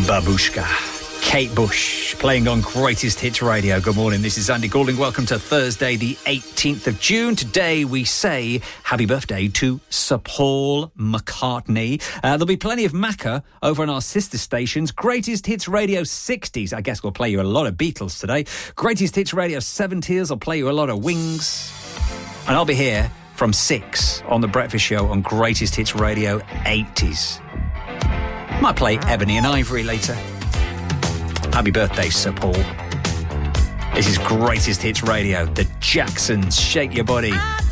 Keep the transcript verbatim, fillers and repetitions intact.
Babushka. Kate Bush playing on Greatest Hits Radio. Good morning, this is Andy Goulding. Welcome to Thursday the eighteenth of June. Today we say happy birthday to Sir Paul McCartney. Uh, there'll be plenty of Macca over on our sister stations. Greatest Hits Radio sixties. I guess we'll play you a lot of Beatles today. Greatest Hits Radio seventies. I'll play you a lot of Wings. And I'll be here from six on The Breakfast Show on Greatest Hits Radio eighties. Might play Ebony and Ivory later. Happy birthday, Sir Paul. This is Greatest Hits Radio. The Jacksons, Shake Your Body.